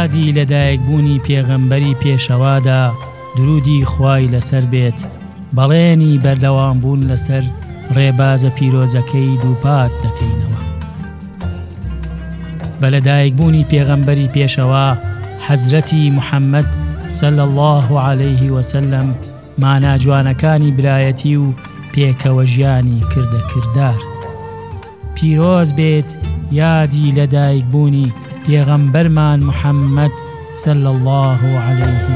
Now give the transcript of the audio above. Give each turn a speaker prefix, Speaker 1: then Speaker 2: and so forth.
Speaker 1: یادی لەدایکبوونی پێغەمبەری پێشەوادا درودی خوای لەسەر بێت بەڵێنی بەردەوامبوون لەسەر ڕێبازە پیرۆزەکەی دووپات دەکەینەوە. بە لەدایکبوونی پێغەمبەری پێشەوا حەزرەتی محەممەد صلی الله عليه وسلم مانا جوانەکانی برایەتی و پێکەوە ژیانی کردە کردار. پیرۆز بێت یادی لەدایکبوونی پێغەمبەرمان محەممەد صلی الله عليه